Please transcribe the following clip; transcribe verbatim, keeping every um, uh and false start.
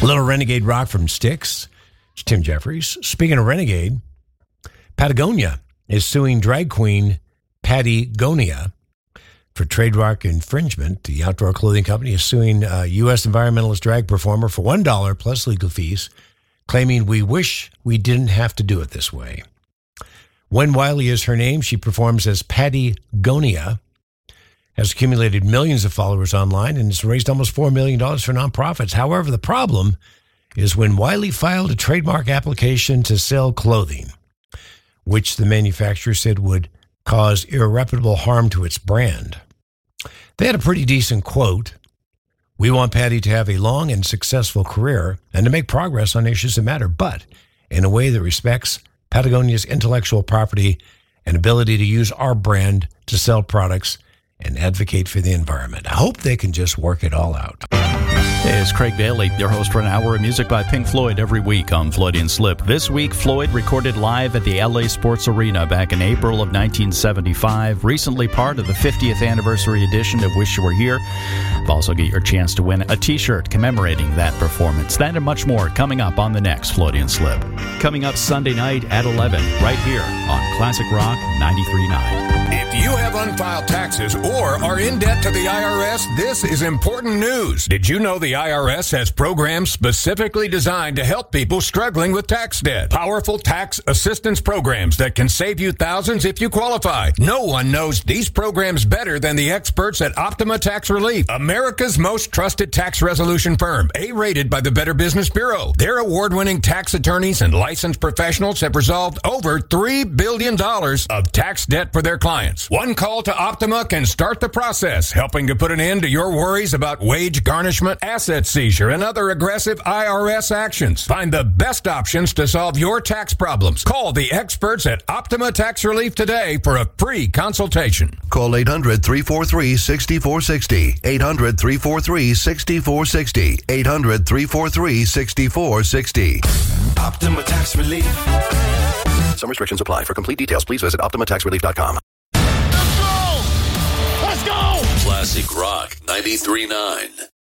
little Renegade rock from Styx. It's Tim Jeffries. Speaking of Renegade, Patagonia is suing drag queen Patty Gonia for trademark infringement. The outdoor clothing company is suing a U S environmentalist drag performer for one dollar plus legal fees, claiming we wish we didn't have to do it this way. Wen Wiley is her name. She performs as Patty Gonia, has accumulated millions of followers online, and has raised almost four million dollars for nonprofits. However, the problem is when Wiley filed a trademark application to sell clothing, which the manufacturer said would cause irreparable harm to its brand. They had a pretty decent quote. We want Patty to have a long and successful career and to make progress on issues that matter, but in a way that respects Patagonia's intellectual property and ability to use our brand to sell products and advocate for the environment. I hope they can just work it all out. Hey, it's Craig Daly, your host for an hour of music by Pink Floyd every week on Floydian Slip. This week, Floyd recorded live at the L A Sports Arena back in April of nineteen seventy-five, recently part of the fiftieth anniversary edition of Wish You Were Here. You'll also get your chance to win a t-shirt commemorating that performance. That and much more coming up on the next Floydian Slip. Coming up Sunday night at eleven, right here on Classic Rock ninety-three point nine. If you have unfiled taxes or are in debt to the I R S, this is important news. Did you know the I R S has programs specifically designed to help people struggling with tax debt? Powerful tax assistance programs that can save you thousands if you qualify. No one knows these programs better than the experts at Optima Tax Relief, America's most trusted tax resolution firm, A-rated by the Better Business Bureau. Their award-winning tax attorneys and licensed professionals have resolved over three billion dollars of tax debt for their clients. One call to Optima can start the process, helping to put an end to your worries about wage garnishment, asset seizure, and other aggressive I R S actions. Find the best options to solve your tax problems. Call the experts at Optima Tax Relief today for a free consultation. Call eight hundred, three four three, six four six zero. eight hundred, three four three, six four six zero. eight hundred, three four three, six four six zero. Optima Tax Relief. Some restrictions apply. For complete details, please visit optima tax relief dot com. Let's go! Let's go! Classic Rock ninety-three point nine.